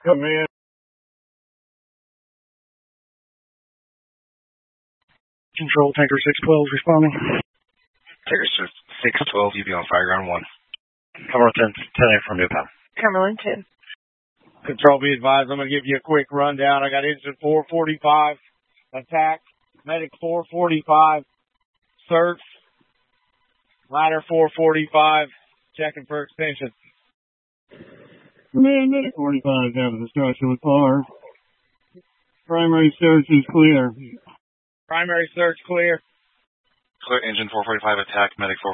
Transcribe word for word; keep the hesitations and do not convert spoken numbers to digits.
Come in. Control, Tanker six twelve responding. Tanker six twelve, you be on fire ground one. Cumberland ten, ten A from Newtown. Cumberland two. Control, be advised, I'm going to give you a quick rundown. I got engine four forty-five, attack, medic four forty-five, search, ladder four forty-five, checking for extension. Medic forty-five down to the structure with R. Primary search is clear. Primary search clear. Clear engine four forty-five, attack, medic four